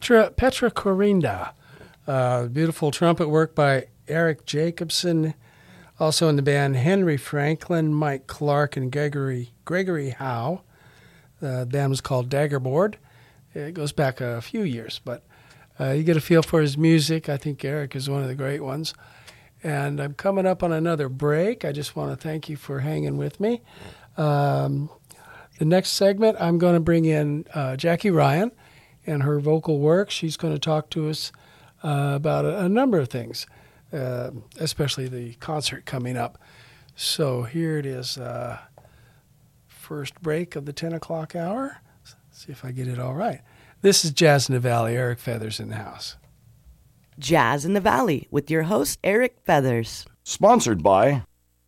Petra Corinda. Beautiful trumpet work by Eric Jacobson. Also in the band, Henry Franklin, Mike Clark, and Gregory Howe. The band was called Daggerboard. It goes back a few years, but you get a feel for his music. I think Eric is one of the great ones. And I'm coming up on another break. I just want to thank you for hanging with me. The next segment, I'm going to bring in Jackie Ryan and her vocal work. She's going to talk to us about a number of things, especially the concert coming up. So here it is, first break of the 10 o'clock hour. Let's see if I get it all right. This is Jazz in the Valley. Eric Feathers in the house. Jazz in the Valley with your host, Eric Feathers. Sponsored by...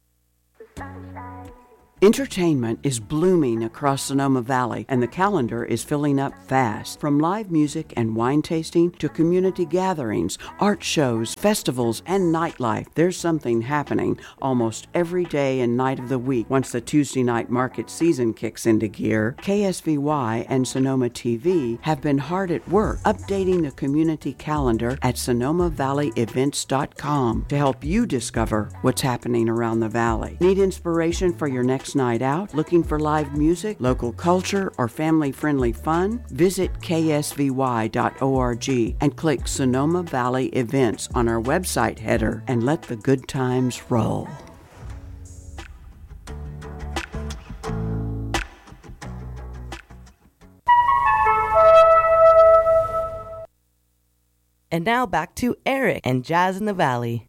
Entertainment is blooming across Sonoma Valley, and the calendar is filling up fast. From live music and wine tasting to community gatherings, art shows, festivals, and nightlife, there's something happening almost every day and night of the week. Once the Tuesday night market season kicks into gear, KSVY and Sonoma TV have been hard at work updating the community calendar at SonomaValleyEvents.com to help you discover what's happening around the valley. Need inspiration for your next night out? Looking for live music, local culture, or family-friendly fun? Visit ksvy.org and click Sonoma Valley Events on our website header and let the good times roll. And now back to Eric and Jazz in the Valley.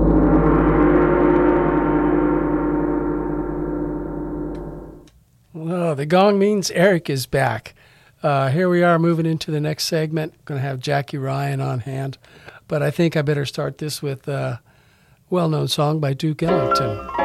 Oh, the gong means Eric is back. Here we are moving into the next segment. Going to have Jackie Ryan on hand. But I think I better start this with a well-known song by Duke Ellington.